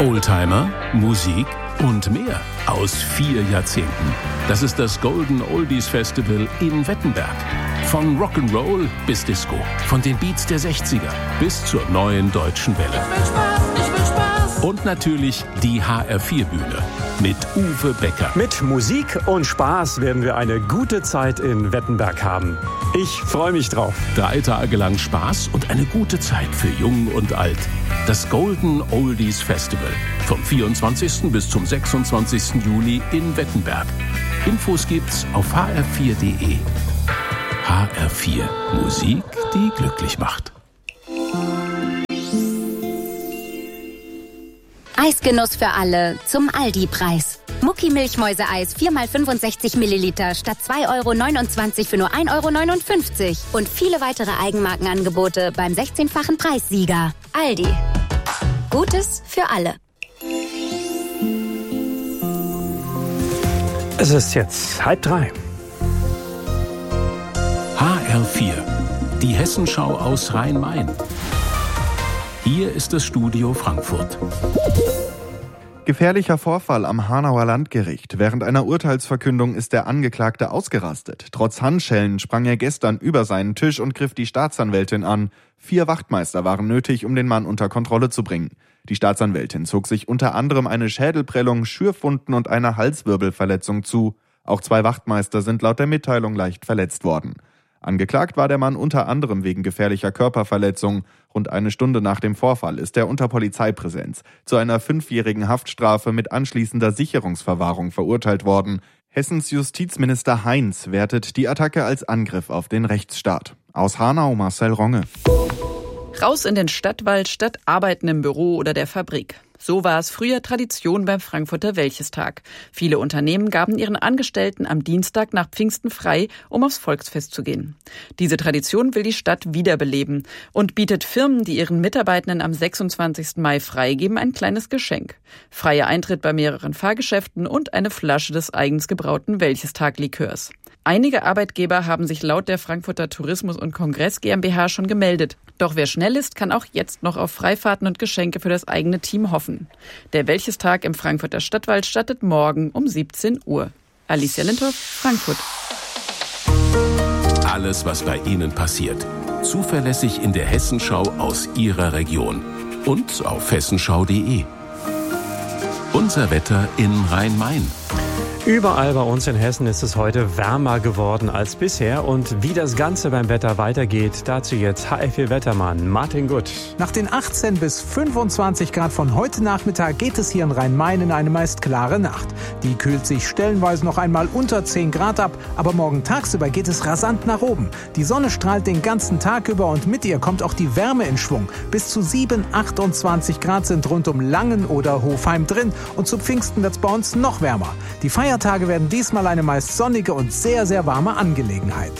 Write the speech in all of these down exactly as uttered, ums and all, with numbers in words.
Oldtimer, Musik und mehr aus vier Jahrzehnten. Das ist das Golden Oldies Festival in Wettenberg. Von Rock'n'Roll bis Disco, von den Beats der sechziger bis zur neuen deutschen Welle. Ich will Spaß, ich will Spaß. Und natürlich die H R vier Bühne mit Uwe Becker. Mit Musik und Spaß werden wir eine gute Zeit in Wettenberg haben. Ich freue mich drauf. Drei Tage lang Spaß und eine gute Zeit für Jung und Alt. Das Golden Oldies Festival vom vierundzwanzigsten bis zum sechsundzwanzigsten Juli in Wettenberg. Infos gibt's auf h r vier punkt d e. H R vier. Musik, die glücklich macht. Eisgenuss für alle zum Aldi-Preis. Mucki-Milchmäuse-Eis vier mal fünfundsechzig Milliliter statt zwei Euro neunundzwanzig für nur ein Euro neunundfünfzig. Und viele weitere Eigenmarkenangebote beim sechzehnfachen Preissieger. Aldi. Gutes für alle. Es ist jetzt halb drei. H R vier. Die Hessenschau aus Rhein-Main. Hier ist das Studio Frankfurt. Gefährlicher Vorfall am Hanauer Landgericht. Während einer Urteilsverkündung ist der Angeklagte ausgerastet. Trotz Handschellen sprang er gestern über seinen Tisch und griff die Staatsanwältin an. Vier Wachtmeister waren nötig, um den Mann unter Kontrolle zu bringen. Die Staatsanwältin zog sich unter anderem eine Schädelprellung, Schürfwunden und eine Halswirbelverletzung zu. Auch zwei Wachtmeister sind laut der Mitteilung leicht verletzt worden. Angeklagt war der Mann unter anderem wegen gefährlicher Körperverletzung. Rund eine Stunde nach dem Vorfall ist er unter Polizeipräsenz zu einer fünfjährigen Haftstrafe mit anschließender Sicherungsverwahrung verurteilt worden. Hessens Justizminister Heinz wertet die Attacke als Angriff auf den Rechtsstaat. Aus Hanau Marcel Ronge. Raus in den Stadtwald statt arbeiten im Büro oder der Fabrik. So war es früher Tradition beim Frankfurter Wäldchestag. Viele Unternehmen gaben ihren Angestellten am Dienstag nach Pfingsten frei, um aufs Volksfest zu gehen. Diese Tradition will die Stadt wiederbeleben und bietet Firmen, die ihren Mitarbeitenden am sechsundzwanzigsten Mai freigeben, ein kleines Geschenk. Freier Eintritt bei mehreren Fahrgeschäften und eine Flasche des eigens gebrauten Wäldchestag-Likörs. Einige Arbeitgeber haben sich laut der Frankfurter Tourismus- und Kongress GmbH schon gemeldet. Doch wer schnell ist, kann auch jetzt noch auf Freifahrten und Geschenke für das eigene Team hoffen. Der Wäldchestag im Frankfurter Stadtwald startet morgen um siebzehn Uhr. Alicia Lindhoff, Frankfurt. Alles, was bei Ihnen passiert. Zuverlässig in der Hessenschau aus Ihrer Region. Und auf hessenschau punkt d e. Unser Wetter in Rhein-Main. Überall bei uns in Hessen ist es heute wärmer geworden als bisher. Und wie das Ganze beim Wetter weitergeht, dazu jetzt H R vier Wettermann Martin Gutt. Nach den achtzehn bis fünfundzwanzig Grad von heute Nachmittag geht es hier in Rhein-Main in eine meist klare Nacht. Die kühlt sich stellenweise noch einmal unter zehn Grad ab, aber morgen tagsüber geht es rasant nach oben. Die Sonne strahlt den ganzen Tag über und mit ihr kommt auch die Wärme in Schwung. Bis zu sieben, achtundzwanzig Grad sind rund um Langen oder Hofheim drin und zu Pfingsten wird es bei uns noch wärmer. Die Feiertage werden diesmal eine meist sonnige und sehr, sehr warme Angelegenheit.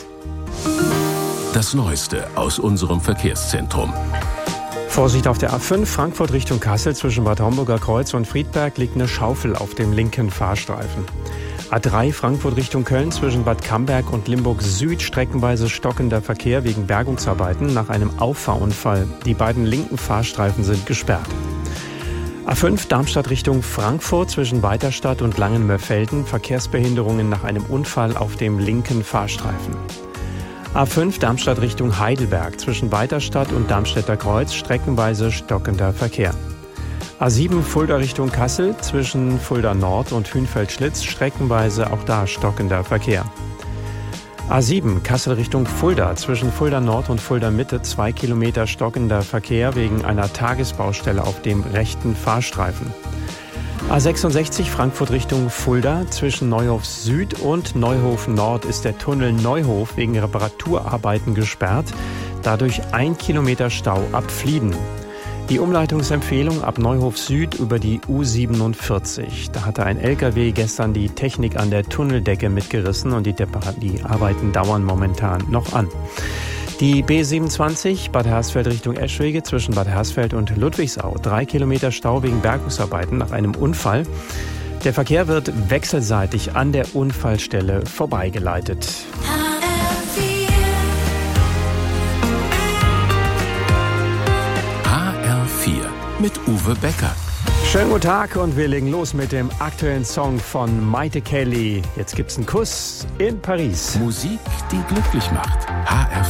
Das Neueste aus unserem Verkehrszentrum. Vorsicht auf der A fünf Frankfurt Richtung Kassel zwischen Bad Homburger Kreuz und Friedberg liegt eine Schaufel auf dem linken Fahrstreifen. A drei Frankfurt Richtung Köln zwischen Bad Camberg und Limburg Süd streckenweise stockender Verkehr wegen Bergungsarbeiten nach einem Auffahrunfall. Die beiden linken Fahrstreifen sind gesperrt. A fünf Darmstadt Richtung Frankfurt zwischen Weiterstadt und Langenmörfelden Verkehrsbehinderungen nach einem Unfall auf dem linken Fahrstreifen. A fünf Darmstadt Richtung Heidelberg zwischen Weiterstadt und Darmstädter Kreuz streckenweise stockender Verkehr. A sieben Fulda Richtung Kassel zwischen Fulda Nord und Hünfeld-Schlitz streckenweise auch da stockender Verkehr. A sieben Kassel Richtung Fulda zwischen Fulda Nord und Fulda Mitte zwei Kilometer stockender Verkehr wegen einer Tagesbaustelle auf dem rechten Fahrstreifen. A sechsundsechzig Frankfurt Richtung Fulda zwischen Neuhof Süd und Neuhof Nord ist der Tunnel Neuhof wegen Reparaturarbeiten gesperrt. Dadurch ein Kilometer Stau ab Flieden. Die Umleitungsempfehlung ab Neuhof Süd über die U siebenundvierzig. Da hatte ein L K W gestern die Technik an der Tunneldecke mitgerissen und die, Depar- die Arbeiten dauern momentan noch an. Die B siebenundzwanzig Bad Hersfeld Richtung Eschwege zwischen Bad Hersfeld und Ludwigsau. Drei Kilometer Stau wegen Bergungsarbeiten nach einem Unfall. Der Verkehr wird wechselseitig an der Unfallstelle vorbeigeleitet. H R vier mit Uwe Becker. Schönen guten Tag und wir legen los mit dem aktuellen Song von Maite Kelly. Jetzt gibt's einen Kuss in Paris. Musik, die glücklich macht. H R